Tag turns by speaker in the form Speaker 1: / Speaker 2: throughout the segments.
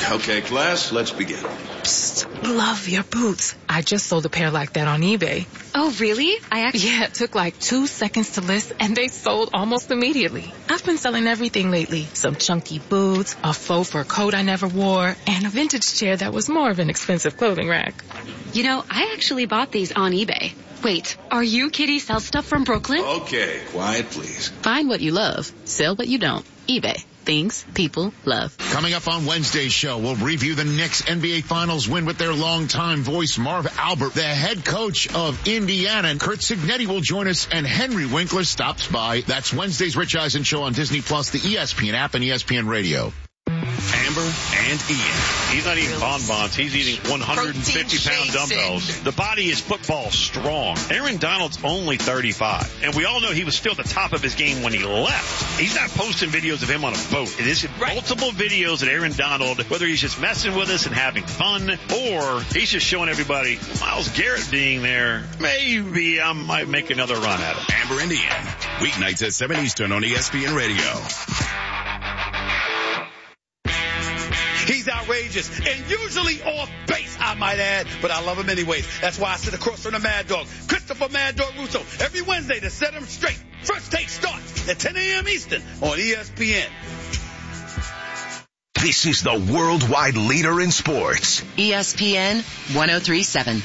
Speaker 1: Okay, class, let's begin.
Speaker 2: Psst, love your boots. I just sold a pair like that on eBay.
Speaker 3: Oh, really?
Speaker 2: Yeah, it took like 2 seconds to list, and they sold almost immediately. I've been selling everything lately. Some chunky boots, a faux fur coat I never wore, and a vintage chair that was more of an expensive clothing rack.
Speaker 3: You know, I actually bought these on eBay. Wait, are you Kitty Sell Stuff from Brooklyn?
Speaker 1: Okay, quiet, please.
Speaker 4: Find what you love. Sell what you don't. eBay. Things people love.
Speaker 5: Coming up on Wednesday's show, we'll review the Knicks NBA Finals win with their longtime voice, Marv Albert, the head coach of Indiana. And Kurt Signetti will join us, and Henry Winkler stops by. That's Wednesday's Rich Eisen Show on Disney Plus, the ESPN app, and ESPN Radio.
Speaker 6: Amber and Ian. He's not eating bonbons. He's eating 150-pound dumbbells. The body is football strong. Aaron Donald's only 35. And we all know he was still at the top of his game when he left. He's not posting videos of him on a boat. It is multiple videos of Aaron Donald, whether he's just messing with us and having fun, or he's just showing everybody, Myles Garrett being there, maybe I might make another run at it.
Speaker 7: Amber and Ian. Weeknights at 7 Eastern on ESPN Radio.
Speaker 8: He's outrageous and usually off base, I might add, but I love him anyways. That's why I sit across from the Mad Dog, Christopher Mad Dog Russo, every Wednesday to set him straight. First Take starts at 10 a.m. Eastern on ESPN.
Speaker 9: This is the worldwide leader in sports.
Speaker 4: ESPN 103.7.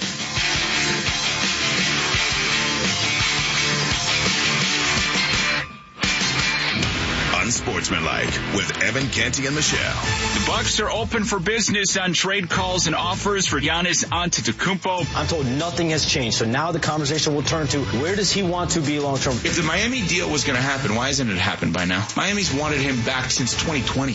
Speaker 7: Unsportsmanlike with Evan Canty and Michelle.
Speaker 10: The Bucks are open for business on trade calls and offers for Giannis Antetokounmpo.
Speaker 11: I'm told nothing has changed, so now the conversation will turn to where does he want to be long term?
Speaker 10: If the Miami deal was going to happen, why hasn't it happened by now? Miami's wanted him back since 2020.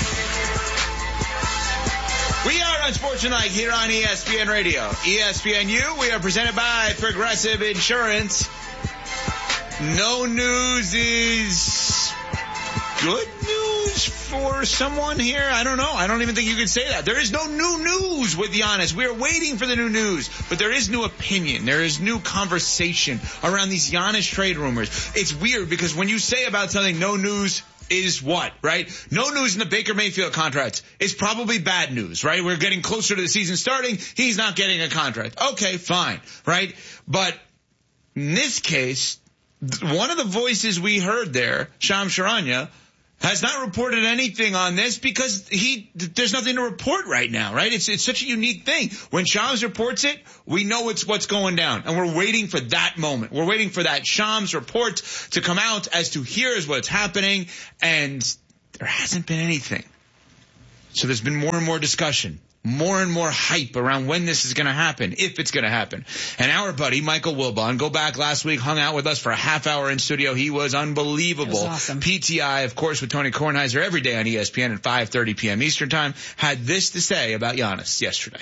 Speaker 12: We are Unsportsmanlike here on ESPN Radio. ESPNU, we are presented by Progressive Insurance. No news is good news for someone here. I don't know. I don't even think you could say that. There is no new news with Giannis. We are waiting for the new news, but there is new opinion. There is new conversation around these Giannis trade rumors. It's weird because when you say about something no news is what, right? No news in the Baker Mayfield contract is probably bad news, right? We're getting closer to the season starting. He's not getting a contract. Okay, fine, right? But in this case, one of the voices we heard there, Shams Charania, has not reported anything on this because there's nothing to report right now, right? It's such a unique thing. When Shams reports it, we know what's going down, and we're waiting for that moment. We're waiting for that Shams report to come out as to here's what's happening, and there hasn't been anything. So there's been more and more discussion. More and more hype around when this is going to happen, if it's going to happen. And our buddy, Michael Wilbon, go back last week, hung out with us for a half hour in studio. He was unbelievable.
Speaker 2: It was awesome.
Speaker 12: PTI, of course, with Tony Kornheiser every day on ESPN at 5:30 p.m. Eastern Time, had this to say about Giannis yesterday.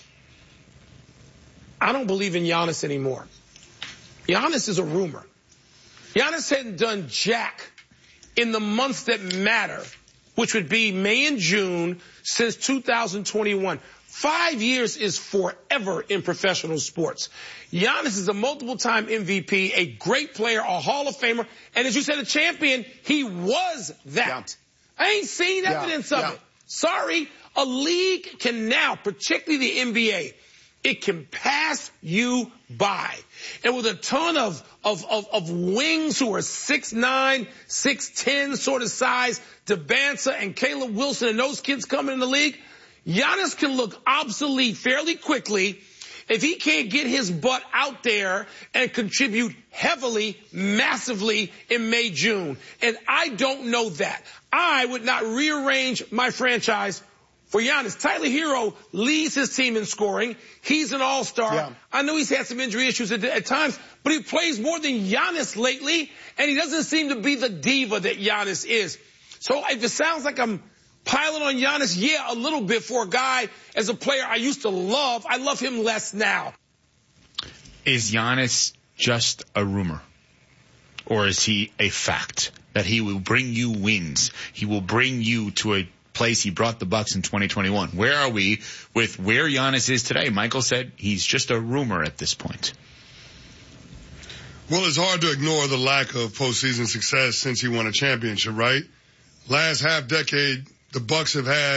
Speaker 13: I don't believe in Giannis anymore. Giannis is a rumor. Giannis hadn't done jack in the months that matter, which would be May and June, since 2021. 5 years is forever in professional sports. Giannis is a multiple-time MVP, a great player, a Hall of Famer, and as you said, a champion. He was that. Yeah. I ain't seen evidence of it. Sorry. A league can now, particularly the NBA, it can pass you by. And with a ton of wings who are 6'9", 6'10" sort of size, DeBanza and Caleb Wilson and those kids coming in the league, Giannis can look obsolete fairly quickly if he can't get his butt out there and contribute heavily, massively in May, June. And I don't know that. I would not rearrange my franchise for Giannis. Tyler Hero leads his team in scoring. He's an all-star. Yeah. I know he's had some injury issues at times, but he plays more than Giannis lately, and he doesn't seem to be the diva that Giannis is. So if it sounds like I'm piling on Giannis, yeah, a little bit for a guy as a player I used to love. I love him less now.
Speaker 5: Is Giannis just a rumor? Or is he a fact that he will bring you wins? He will bring you to a place he brought the Bucks in 2021. Where are we with where Giannis is today? Michael said he's just a rumor at this point.
Speaker 14: Well, it's hard to ignore the lack of postseason success since he won a championship, right? Last half decade, the Bucks have had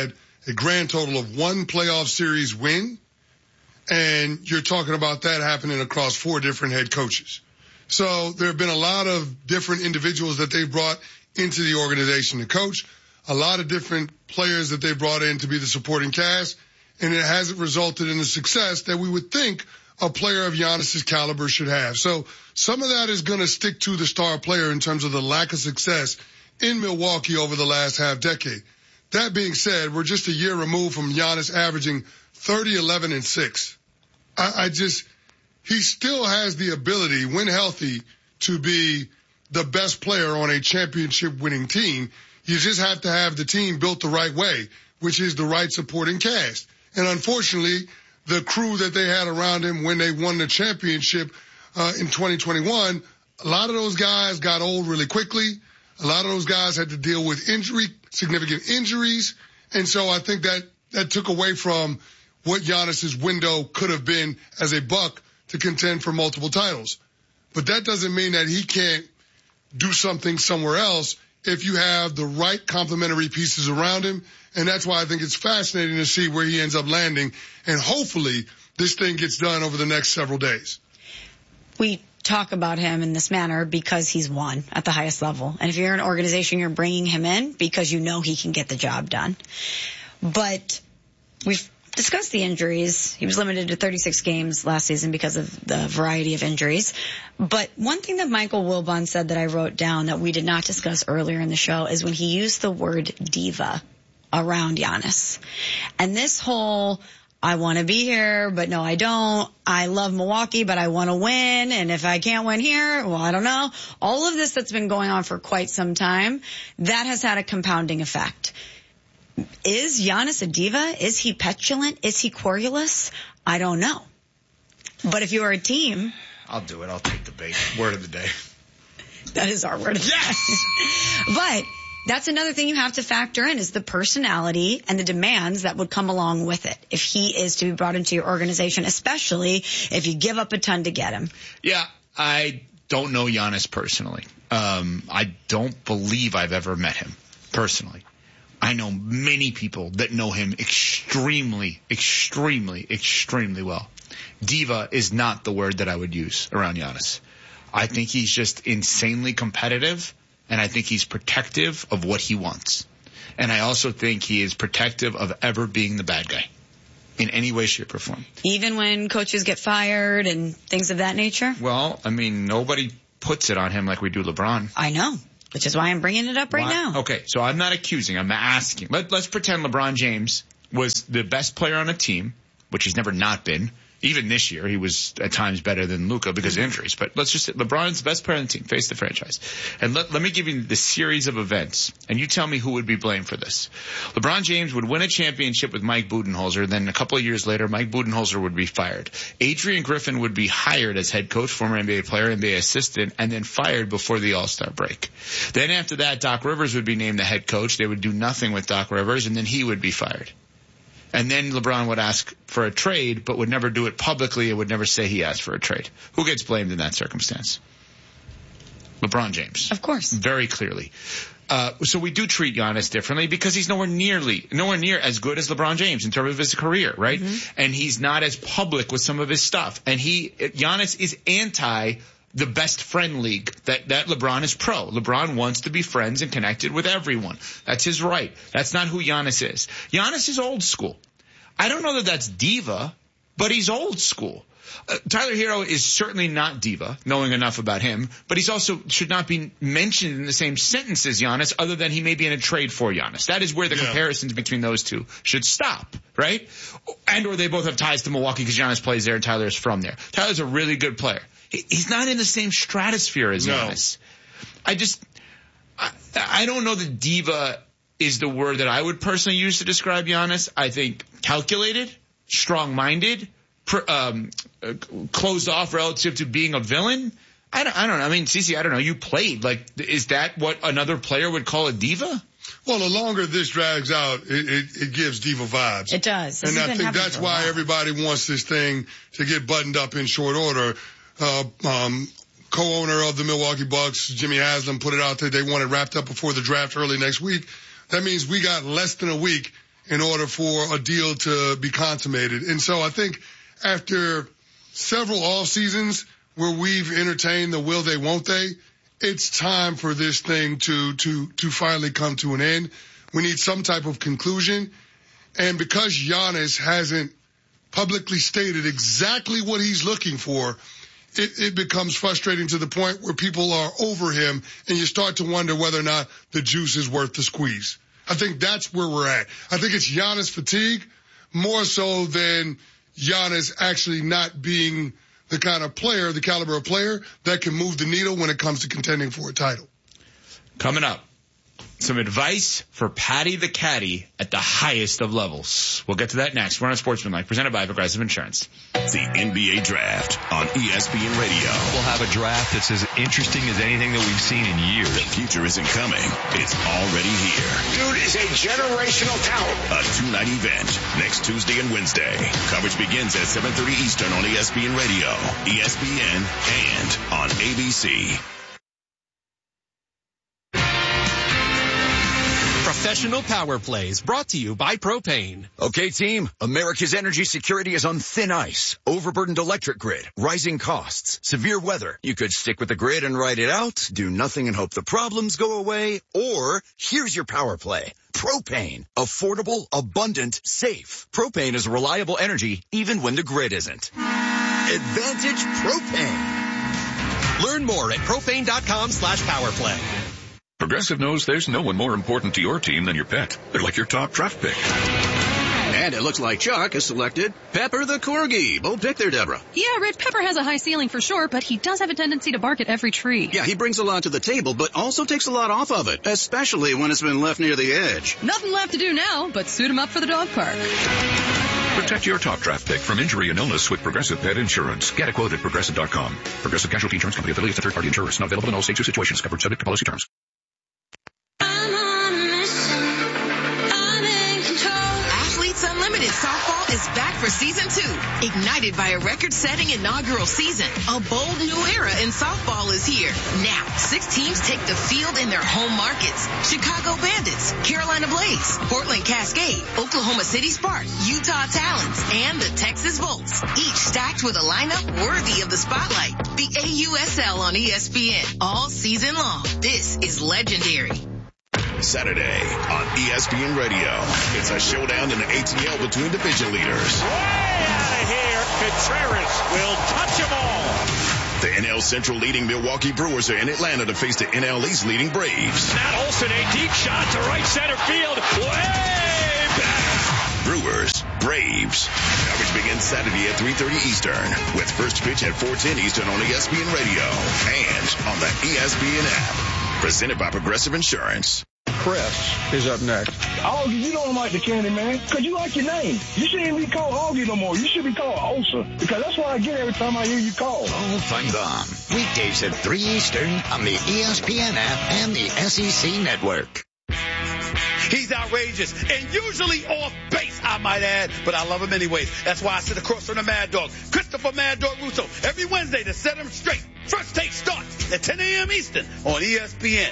Speaker 14: a grand total of 1 playoff series win. And you're talking about that happening across 4 different head coaches. So there have been a lot of different individuals that they've brought into the organization to coach, a lot of different players that they brought in to be the supporting cast, and it hasn't resulted in the success that we would think a player of Giannis's caliber should have. So some of that is going to stick to the star player in terms of the lack of success in Milwaukee over the last half decade. That being said, we're just a year removed from Giannis averaging 30, 11, and 6. He still has the ability, when healthy, to be the best player on a championship winning team. You just have to have the team built the right way, which is the right supporting cast. And unfortunately, the crew that they had around him when they won the championship in 2021, a lot of those guys got old really quickly. A lot of those guys had to deal with significant injuries. And so I think that took away from what Giannis's window could have been as a Buck to contend for multiple titles. But that doesn't mean that he can't do something somewhere else if you have the right complementary pieces around him. And that's why I think it's fascinating to see where he ends up landing. And hopefully this thing gets done over the next several days.
Speaker 15: We talk about him in this manner because he's won at the highest level. And if you're an organization, you're bringing him in because you know he can get the job done. But we've discussed the injuries. He was limited to 36 games last season because of the variety of injuries. But one thing that Michael Wilbon said that I wrote down that we did not discuss earlier in the show is when he used the word diva around Giannis. And this whole, I want to be here, but no, I don't. I love Milwaukee, but I want to win. And if I can't win here, well, I don't know. All of this that's been going on for quite some time, that has had a compounding effect. Is Giannis a diva? Is he petulant? Is he querulous? I don't know. But if you're a team...
Speaker 5: I'll do it. I'll take the bait. Word of the day.
Speaker 15: That is our word of the day. But that's another thing you have to factor in is the personality and the demands that would come along with it if he is to be brought into your organization, especially if you give up a ton to get him.
Speaker 5: Yeah, I don't know Giannis personally. I don't believe I've ever met him personally. I know many people that know him extremely, extremely, extremely well. Diva is not the word that I would use around Giannis. I think he's just insanely competitive, and I think he's protective of what he wants. And I also think he is protective of ever being the bad guy in any way, shape, or form.
Speaker 15: Even when coaches get fired and things of that nature?
Speaker 5: Well, I mean, nobody puts it on him like we do LeBron.
Speaker 15: I know. Which is why I'm bringing it up right now.
Speaker 5: Okay, so I'm not accusing. I'm asking. Let's pretend LeBron James was the best player on a team, which he's never not been. Even this year, he was at times better than Luka because of injuries. But let's just say LeBron's the best player on the team, face the franchise. And let me give you the series of events, and you tell me who would be blamed for this. LeBron James would win a championship with Mike Budenholzer. Then a couple of years later, Mike Budenholzer would be fired. Adrian Griffin would be hired as head coach, former NBA player, NBA assistant, and then fired before the All-Star break. Then after that, Doc Rivers would be named the head coach. They would do nothing with Doc Rivers, and then he would be fired. And then LeBron would ask for a trade, but would never do it publicly and would never say he asked for a trade. Who gets blamed in that circumstance? LeBron James.
Speaker 15: Of course.
Speaker 5: Very clearly. So we do treat Giannis differently because he's nowhere near as good as LeBron James in terms of his career, right? Mm-hmm. And he's not as public with some of his stuff. And Giannis is anti the best friend league that LeBron is pro. LeBron wants to be friends and connected with everyone. That's his right. That's not who Giannis is. Giannis is old school. I don't know that that's diva, but he's old school. Tyler Hero is certainly not diva, knowing enough about him, but he's also should not be mentioned in the same sentence as Giannis, other than he may be in a trade for Giannis. That is where the comparisons between those two should stop, right? And or they both have ties to Milwaukee because Giannis plays there and Tyler is from there. Tyler's a really good player. He's not in the same stratosphere as Giannis. I don't know that diva is the word that I would personally use to describe Giannis. I think calculated, strong-minded, closed off relative to being a villain. I don't know. I mean, Cece, I don't know. You played. Is that what another player would call a diva?
Speaker 14: Well, the longer this drags out, it gives diva vibes.
Speaker 15: It does.
Speaker 14: And I think that's why everybody wants this thing to get buttoned up in short order. Co-owner of the Milwaukee Bucks, Jimmy Haslam, put it out there. They want it wrapped up before the draft early next week. That means we got less than a week in order for a deal to be consummated. And so I think after several off seasons where we've entertained the will they, won't they, it's time for this thing to finally come to an end. We need some type of conclusion. And because Giannis hasn't publicly stated exactly what he's looking for, it becomes frustrating to the point where people are over him and you start to wonder whether or not the juice is worth the squeeze. I think that's where we're at. I think it's Giannis fatigue more so than Giannis actually not being the kind of player, the caliber of player that can move the needle when it comes to contending for a title.
Speaker 5: Coming up, some advice for Patty the Caddy at the highest of levels. We'll get to that next. We're on Sportsmanlike, presented by Progressive Insurance.
Speaker 7: The NBA Draft on ESPN Radio.
Speaker 16: We'll have a draft that's as interesting as anything that we've seen in years.
Speaker 7: The future isn't coming. It's already here.
Speaker 9: Dude is a generational talent.
Speaker 7: A two-night event next Tuesday and Wednesday. Coverage begins at 7:30 Eastern on ESPN Radio, ESPN, and on ABC.
Speaker 17: Professional Power Plays, brought to you by Propane.
Speaker 18: Okay, team, America's energy security is on thin ice. Overburdened electric grid, rising costs, severe weather. You could stick with the grid and ride it out, do nothing and hope the problems go away, or here's your power play. Propane. Affordable, abundant, safe. Propane is reliable energy even when the grid isn't. Advantage Propane.
Speaker 17: Learn more at propane.com/powerplay.
Speaker 19: Progressive knows there's no one more important to your team than your pet. They're like your top draft pick.
Speaker 20: And it looks like Chuck has selected Pepper the Corgi. Bold pick there, Deborah.
Speaker 21: Yeah, Red Pepper has a high ceiling for sure, but he does have a tendency to bark at every tree.
Speaker 20: Yeah, he brings a lot to the table, but also takes a lot off of it, especially when it's been left near the edge.
Speaker 21: Nothing left to do now, but suit him up for the dog park.
Speaker 19: Protect your top draft pick from injury and illness with Progressive Pet Insurance. Get a quote at Progressive.com. Progressive Casualty Insurance Company affiliates and third-party insurers. Not available in all states or situations. Covered subject to policy terms.
Speaker 22: Unlimited Softball is back for season 2. Ignited by a record-setting inaugural season, a bold new era in softball is here. Now, 6 teams take the field in their home markets. Chicago Bandits, Carolina Blaze, Portland Cascade, Oklahoma City Spark, Utah Talons, and the Texas Volts. Each stacked with a lineup worthy of the spotlight. The AUSL on ESPN all season long. This is legendary.
Speaker 7: Saturday on ESPN Radio. It's a showdown in the ATL between division leaders.
Speaker 6: Way out of here. Contreras will touch them all.
Speaker 7: The NL Central leading Milwaukee Brewers are in Atlanta to face the NL East leading Braves.
Speaker 6: Matt Olson, a deep shot to right center field. Way back.
Speaker 7: Brewers, Braves. Coverage begins Saturday at 3:30 Eastern with first pitch at 4:10 Eastern on ESPN Radio and on the ESPN app. Presented by Progressive Insurance.
Speaker 23: Chris is up next.
Speaker 24: Augie, you don't like the candy man because you like your name. You shouldn't be called Augie no more. You should be called Osa because that's what I get every time I hear you call.
Speaker 25: All fun gone. Weekdays at 3 Eastern on the ESPN app and the SEC network.
Speaker 8: He's outrageous and usually off base, I might add, but I love him anyways. That's why I sit across from the Mad Dog, Christopher Mad Dog Russo, every Wednesday to set him straight. First Take starts at 10 a.m. Eastern on ESPN.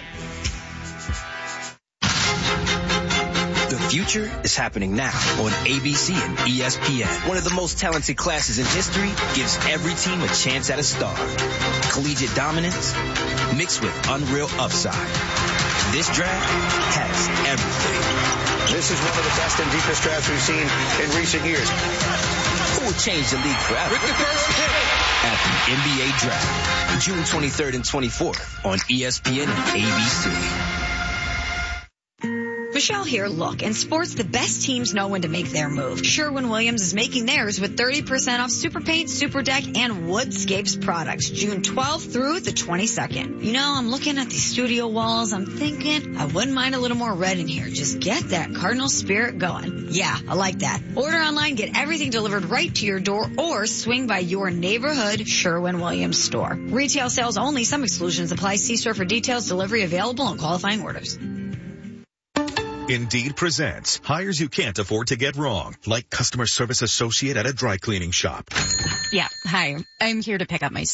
Speaker 26: The future is happening now on ABC and ESPN. One of the most talented classes in history gives every team a chance at a star. Collegiate dominance mixed with unreal upside. This draft has everything.
Speaker 11: This is one of the best and deepest drafts we've seen in recent years.
Speaker 26: Who will change the league forever? With the first pick at the NBA Draft, June 23rd and 24th on ESPN and ABC.
Speaker 15: Michelle here. Look, in sports, the best teams know when to make their move. Sherwin-Williams is making theirs with 30% off Super Paint, Super Deck, and Woodscapes products, June 12th through the 22nd. You know, I'm looking at these studio walls. I'm thinking I wouldn't mind a little more red in here. Just get that Cardinal spirit going. Yeah, I like that. Order online, get everything delivered right to your door, or swing by your neighborhood Sherwin-Williams store. Retail sales only. Some exclusions apply. See store for details. Delivery available on qualifying orders.
Speaker 27: Indeed presents hires you can't afford to get wrong, like customer service associate at a dry cleaning shop.
Speaker 28: Yeah, hi. I'm here to pick up my suit.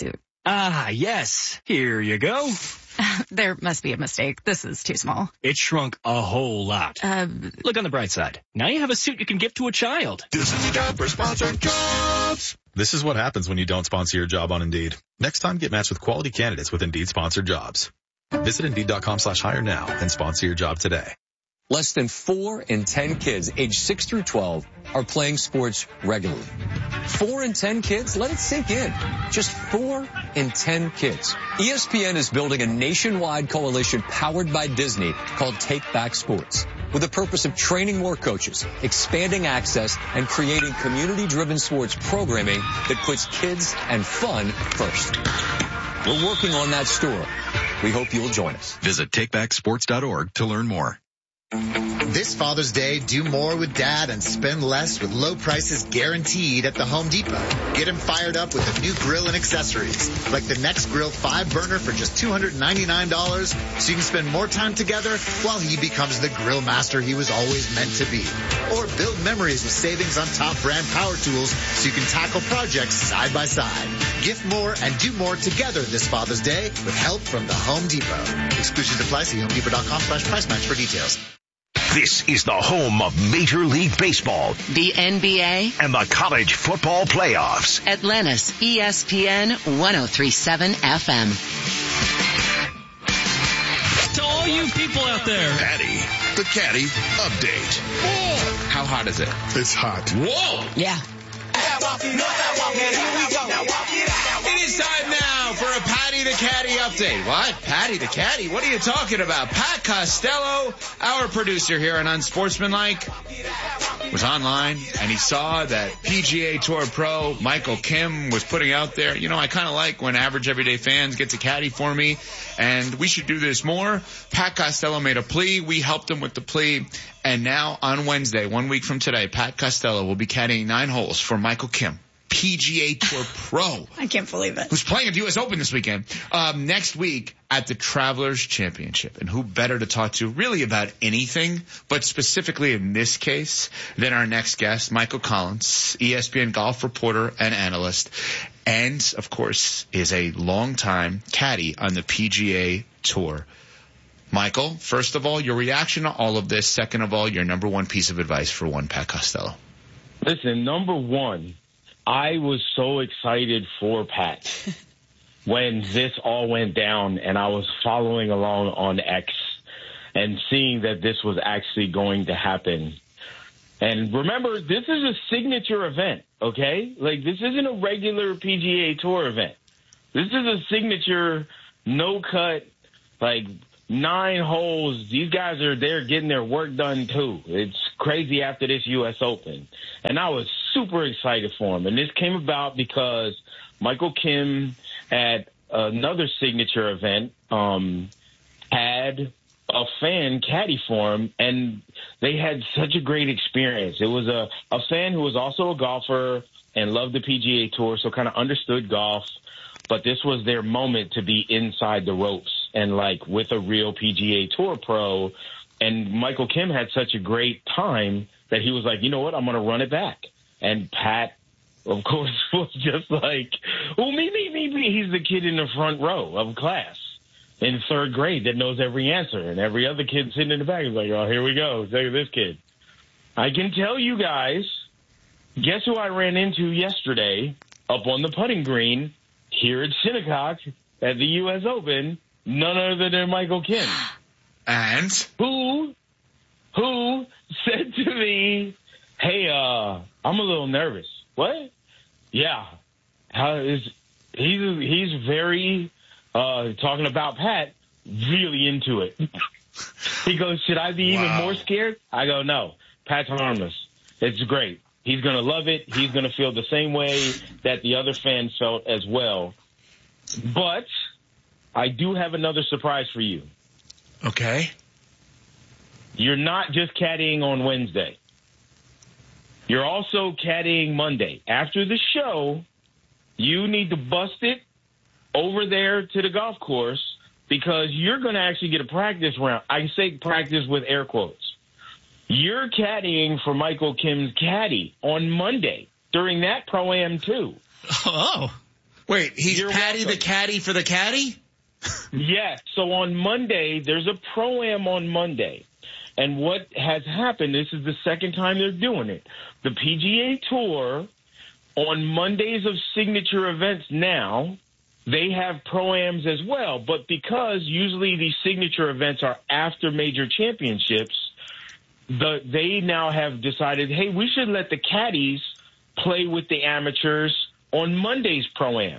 Speaker 1: Ah, yes. Here you go.
Speaker 21: There must be a mistake. This is too small.
Speaker 1: It shrunk a whole lot. Look on the bright side. Now you have a suit you can give to a child.
Speaker 7: This is a job for Sponsored Jobs.
Speaker 2: This is what happens when you don't sponsor your job on Indeed. Next time, get matched with quality candidates with Indeed sponsored jobs. Visit Indeed.com/hire now and sponsor your job today.
Speaker 3: Less than 4 in 10 kids aged 6 through 12 are playing sports regularly. 4 in 10 kids? Let it sink in. Just 4 in 10 kids. ESPN is building a nationwide coalition powered by Disney called Take Back Sports, with the purpose of training more coaches, expanding access, and creating community-driven sports programming that puts kids and fun first. We're working on that story. We hope you'll join us.
Speaker 19: Visit takebacksports.org to learn more.
Speaker 4: This Father's Day, do more with Dad and spend less with low prices guaranteed at the Home Depot. Get him fired up with a new grill and accessories, like the Next Grill 5-burner for just $299, so you can spend more time together while he becomes the grill master he was always meant to be. Or build memories with savings on top brand power tools so you can tackle projects side by side. Gift more and do more together this Father's Day with help from the Home Depot. Exclusions apply. See HomeDepot.com/price match for details.
Speaker 25: This is the home of Major League Baseball,
Speaker 22: the NBA,
Speaker 25: and the college football playoffs.
Speaker 22: Atlanta's ESPN 1037 FM.
Speaker 1: To all you people out there.
Speaker 7: Patty, the Caddy Update.
Speaker 5: Whoa. How hot is it?
Speaker 14: It's hot.
Speaker 5: Whoa.
Speaker 15: Yeah.
Speaker 5: It is time now for a Patty the Caddy update. What? Patty the Caddy? What are you talking about? Pat Costello, our producer here on Unsportsmanlike, was online and he saw that PGA Tour pro Michael Kim was putting out there, you know, I kind of like when average everyday fans get to caddy for me, and we should do this more. Pat Costello made a plea. We helped him with the plea. And now on Wednesday, 1 week from today, Pat Costello will be caddying 9 holes for Michael Kim, PGA Tour pro.
Speaker 15: I can't believe it.
Speaker 5: Who's playing at the U.S. Open this weekend. Next week at the Travelers Championship. And who better to talk to really about anything, but specifically in this case, than our next guest, Michael Collins, ESPN golf reporter and analyst, and, of course, is a longtime caddy on the PGA Tour. Michael, first of all, your reaction to all of this. Second of all, your number one piece of advice for one Pat Costello.
Speaker 10: Listen, number one, I was so excited for Pat when this all went down, and I was following along on X and seeing that this was actually going to happen. And remember, this is a signature event, okay? Like, this isn't a regular PGA Tour event. This is a signature, no-cut, like, 9 holes. These guys are there getting their work done, too. It's crazy after this U.S. Open. And I was super excited for him. And this came about because Michael Kim at another signature event had a fan caddy for him, and they had such a great experience. It was a fan who was also a golfer and loved the PGA Tour, so kind of understood golf. But this was their moment to be inside the ropes and, like, with a real PGA Tour pro. And Michael Kim had such a great time that he was like, you know what, I'm going to run it back. And Pat, of course, was just like, oh, me. He's the kid in the front row of class in 3rd grade that knows every answer. And every other kid sitting in the back is like, oh, here we go. Look at this kid. I can tell you guys, guess who I ran into yesterday up on the putting green here at Shinnecock at the U.S. Open? None other than Michael Kim.
Speaker 5: And?
Speaker 10: Who said to me, hey, I'm a little nervous. What? Yeah. He's very, talking about Pat, really into it. He goes, should I be even more scared? I go, no. Pat's harmless. It's great. He's going to love it. He's going to feel the same way that the other fans felt as well. But I do have another surprise for you.
Speaker 5: Okay.
Speaker 10: You're not just caddying on Wednesday. You're also caddying Monday. After the show, you need to bust it over there to the golf course because you're going to actually get a practice round. I say practice with air quotes. You're caddying for Michael Kim's caddy on Monday during that Pro-Am too.
Speaker 1: Oh.
Speaker 5: Wait, he's
Speaker 10: You're
Speaker 5: Patty
Speaker 10: welcome.
Speaker 5: the caddy for the caddy?
Speaker 10: Yes. So on Monday, there's a Pro-Am on Monday. And what has happened, this is the second time they're doing it. The PGA Tour, on Mondays of signature events now, they have Pro-Ams as well. But because usually these signature events are after major championships, they now have decided, hey, we should let the caddies play with the amateurs on Monday's Pro-Am.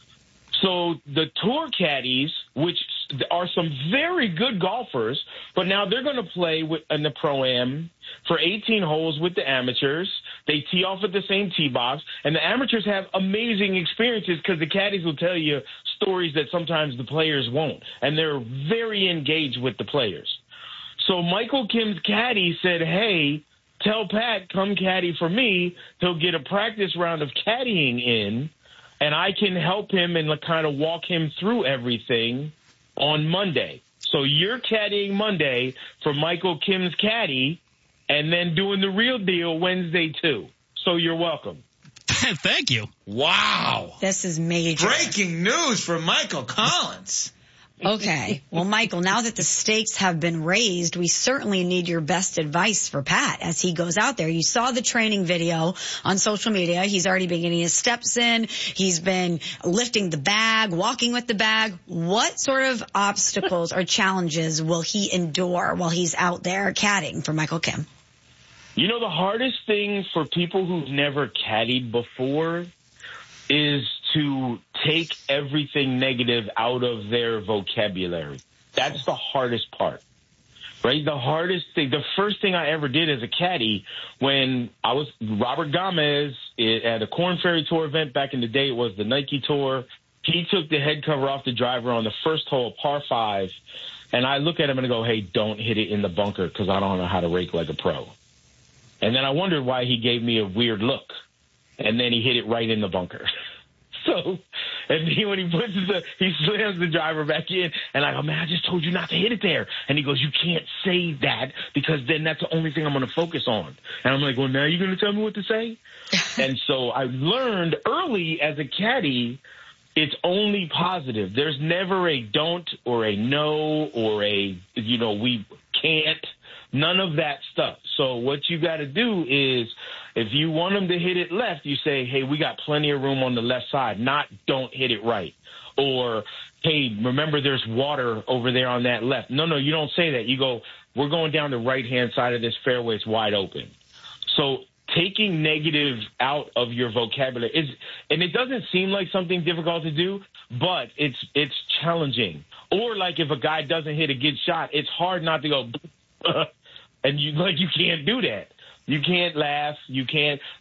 Speaker 10: So the tour caddies, which are some very good golfers, but now they're going to play in the Pro-Am for 18 holes with the amateurs. They tee off at the same tee box, and the amateurs have amazing experiences because the caddies will tell you stories that sometimes the players won't, and they're very engaged with the players. So Michael Kim's caddy said, hey, tell Pat, come caddy for me. He'll get a practice round of caddying in, and I can help him and kind of walk him through everything on Monday. So you're caddying Monday for Michael Kim's caddy and then doing the real deal Wednesday too. So you're welcome.
Speaker 1: Thank you.
Speaker 5: Wow.
Speaker 15: This is major.
Speaker 5: Breaking news for Michael Collins.
Speaker 15: Okay. Well, Michael, now that the stakes have been raised, we certainly need your best advice for Pat as he goes out there. You saw the training video on social media. He's already been getting his steps in. He's been lifting the bag, walking with the bag. What sort of obstacles or challenges will he endure while he's out there caddying for Michael Kim?
Speaker 10: You know, the hardest thing for people who've never caddied before is to take everything negative out of their vocabulary. That's the hardest part, right? The hardest thing, the first thing I ever did as a caddy when I was Robert Gomez at a Korn Ferry Tour event back in the day, it was the Nike Tour. He took the head cover off the driver on the first hole, par 5, and I look at him and I go, hey, don't hit it in the bunker because I don't know how to rake like a pro. And then I wondered why he gave me a weird look, and then he hit it right in the bunker. So, and when he slams the driver back in, and I go, man, I just told you not to hit it there. And he goes, you can't say that because then that's the only thing I'm going to focus on. And I'm like, well, now you're going to tell me what to say? And so I learned early as a caddy, it's only positive. There's never a don't or a no or a, we can't. None of that stuff. So what you got to do is, if you want them to hit it left, you say, hey, we got plenty of room on the left side, not don't hit it right. Or, hey, remember there's water over there on that left. No, you don't say that. You go, we're going down the right-hand side of this fairway. It's wide open. So taking negative out of your vocabulary is, and it doesn't seem like something difficult to do, but it's challenging. Or like if a guy doesn't hit a good shot, it's hard not to go, and you can't do that. You can't laugh. You can't.